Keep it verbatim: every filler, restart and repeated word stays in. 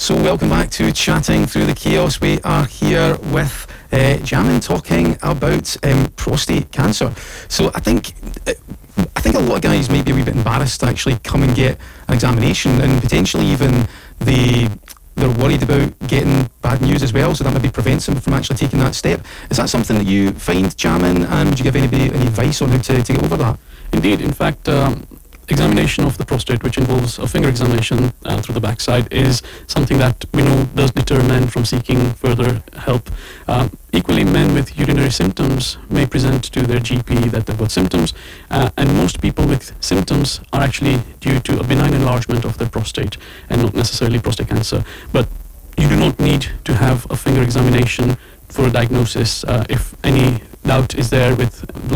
So welcome back to Chatting Through the Chaos. We are here with uh, Jamin talking about um, prostate cancer. So I think uh, I think a lot of guys might be a wee bit embarrassed to actually come and get an examination, and potentially even they they're worried about getting bad news as well, so that maybe prevents them from actually taking that step. Is that something that you find, Jamin, and would you give anybody any advice on how to, to get over that? Indeed. In fact, um, examination of the prostate, which involves a finger examination uh, through the backside, is something that we know does deter men from seeking further help. Um, equally, men with urinary symptoms may present to their G P that they've got symptoms, uh, and most people with symptoms are actually due to a benign enlargement of their prostate and not necessarily prostate cancer. But you do not need to have a finger examination for a diagnosis. Uh, if any doubt is there with